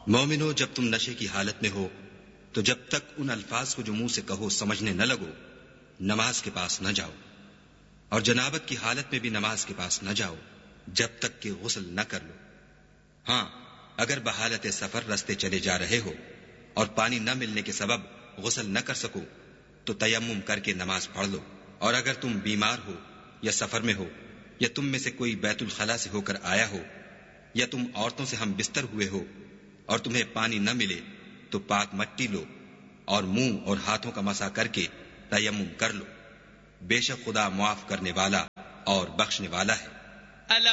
मोमिनो, जब तुम नशे की हालत में हो तो जब तक उन अल्फाज को जो मुंह से कहो समझने न लगो, नमाज के पास न जाओ। और जनाबत की हालत में भी नमाज के पास न जाओ जब तक कि गुस्ल न कर लो। हाँ, अगर बहालत सफर रास्ते चले जा रहे हो और पानी न मिलने के सबब गुस्ल न कर सको तो तयम्मुम करके नमाज पढ़ लो। और अगर तुम बीमार हो या सफर में हो या तुम में से कोई बैतुल खला से होकर आया हो या तुम औरतों से हम बिस्तर हुए हो और तुम्हें पानी न मिले तो पाक मट्टी लो और मुंह और हाथों का मसा करके तयम्मुम कर लो। बेशक खुदा मुआफ करने वाला और बख्शने वाला है।